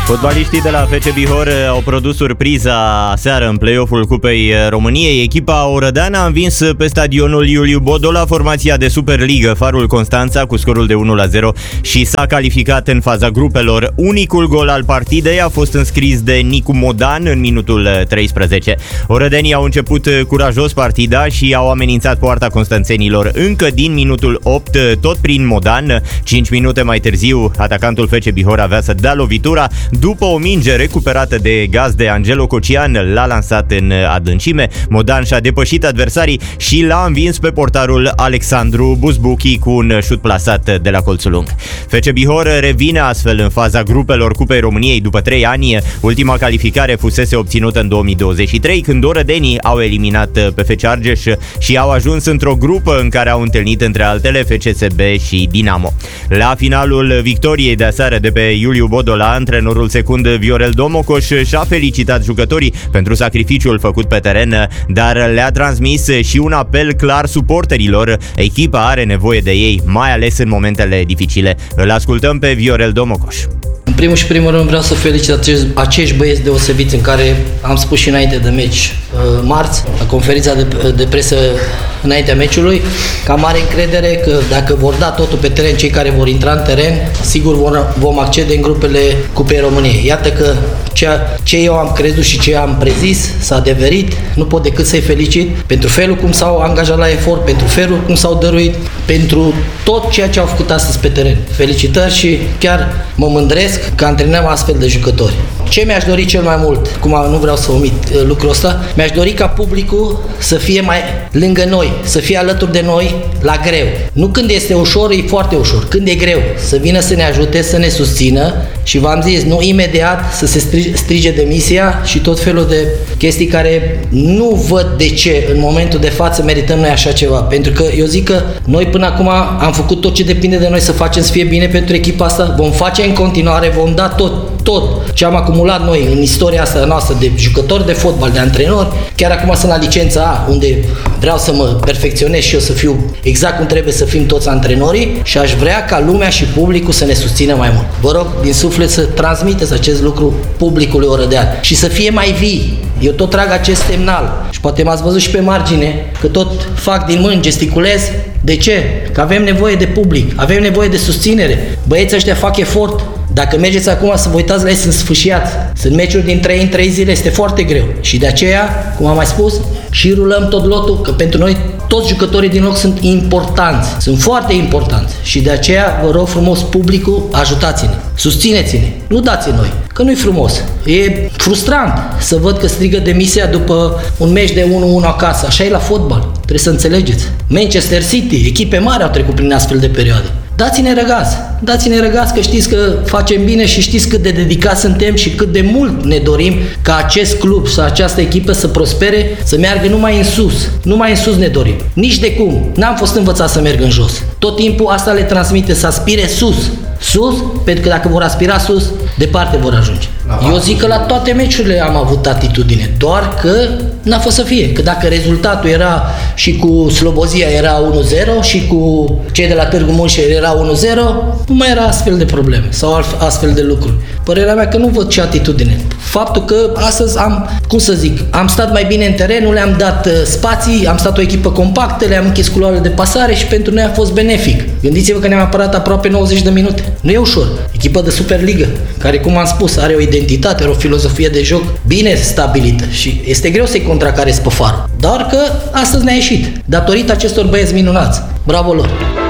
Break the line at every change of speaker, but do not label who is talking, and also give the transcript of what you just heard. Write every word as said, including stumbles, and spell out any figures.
Fotbaliștii de la F C Bihor au produs surpriza aseară în play-off-ul Cupei României. Echipa orădean a învins pe stadionul Iuliu Bodola formația de Superligă Farul Constanța cu scorul de unu la zero și s-a calificat în faza grupelor. Unicul gol al partidei a fost înscris de Nicu Modan în minutul treisprezece. Orădenii au început curajos partida și au amenințat poarta constanțenilor încă din minutul opt, tot prin Modan. cinci minute mai târziu, atacantul F C Bihor avea să dea lovitura. După o minge recuperată de gazde, Angelo Cocian l-a lansat în adâncime. Modan și-a depășit adversarii și l-a învins pe portarul Alexandru Buzbuchi cu un șut plasat de la colțul lung. F C Bihor revine astfel în faza grupelor Cupei României după trei ani. Ultima calificare fusese obținută în două mii douăzeci și trei, când orădenii au eliminat pe F C Argeș și au ajuns într-o grupă în care au întâlnit între altele F C S B și Dinamo. La finalul victoriei de aseară de pe Iuliu Bodola, antrenorul secund Viorel Domocos și-a felicitat jucătorii pentru sacrificiul făcut pe teren, dar le-a transmis și un apel clar suporterilor. Echipa are nevoie de ei, mai ales în momentele dificile. Îl ascultăm pe Viorel Domocos.
În primul și primul rând vreau să felicit acești, acești băieți deosebiți în care am spus și înainte de meci marți, la conferința de, de presă înaintea meciului, că am mare încredere că dacă vor da totul pe teren cei care vor intra în teren, sigur vor, vom accede în grupele Cupei României. Iată că ceea, ce eu am crezut și ce am prezis s-a adeverit, nu pot decât să-i felicit pentru felul cum s-au angajat la efort, pentru felul cum s-au dăruit, pentru tot ceea ce au făcut astăzi pe teren. Felicitări și chiar mă mândresc că antrenăm astfel de jucători. Ce mi-aș dori cel mai mult, cum nu vreau să omit lucrul ăsta, mi-aș dori ca publicul să fie mai lângă noi, să fie alături de noi la greu. Nu când este ușor, e foarte ușor. Când e greu, să vină să ne ajute, să ne susțină și v-am zis, nu imediat să se strige demisia și tot felul de chestii care nu văd de ce în momentul de față merităm noi așa ceva. Pentru că eu zic că noi până acum am făcut tot ce depinde de noi să facem să fie bine pentru echipa asta, vom face în continuare, vom da tot, tot ce am acumulat noi în istoria asta noastră de jucători de fotbal, de antrenori. Chiar acum sunt la licența A, unde vreau să mă perfecționez și eu să fiu exact cum trebuie să fim toți antrenorii și aș vrea ca lumea și publicul să ne susțină mai mult. Vă rog din suflet să transmiteți acest lucru publicului orădean și să fie mai vii. Eu tot trag acest semnal și poate m-ați văzut și pe margine că tot fac din mâini, gesticulez. De ce? Că avem nevoie de public, avem nevoie de susținere. Băieții ăștia fac efort. Dacă mergeți acum să vă uitați la ei, sunt sfâșiați. Sunt meciuri din trei în trei zile, este foarte greu. Și de aceea, cum am mai spus, și rulăm tot lotul, că pentru noi toți jucătorii din loc sunt importanți. Sunt foarte importanți. Și de aceea, vă rog frumos, publicul, ajutați-ne, susțineți-ne, nu dați noi, că nu-i frumos. E frustrant să văd că strigă demisia după un meci de unu unu acasă. Așa e la fotbal, trebuie să înțelegeți. Manchester City, echipe mari au trecut prin astfel de perioade. Dați-ne răgaz, dați-ne răgaz că știți că facem bine și știți cât de dedicați suntem și cât de mult ne dorim ca acest club sau această echipă să prospere, să meargă numai în sus. Numai în sus ne dorim. Nici de cum. N-am fost învățați să merg în jos. Tot timpul asta le transmite, să aspire sus. Sus, pentru că dacă vor aspira sus, departe vor ajunge. Eu zic că la toate meciurile am avut atitudine, doar că n-a fost să fie. Că dacă rezultatul era și cu Slobozia era unu zero și cu cei de la Târgu Mușer era unu zero, nu mai era astfel de probleme sau astfel de lucruri. Părerea mea că nu văd ce atitudine. Faptul că astăzi am, cum să zic, am stat mai bine în teren, nu le-am dat spații, am stat o echipă compactă, le-am închis culoarele de pasare și pentru noi a fost benefic. Gândiți-vă că ne-am apărat aproape nouăzeci de minute. Nu e ușor. Echipă de Superligă, care, cum am spus, are o identitate, are o filozofie de joc bine stabilită și este greu să-i contracarezi pe Farul. Dar că astăzi ne-a ieșit, datorită acestor băieți minunați. Bravo lor!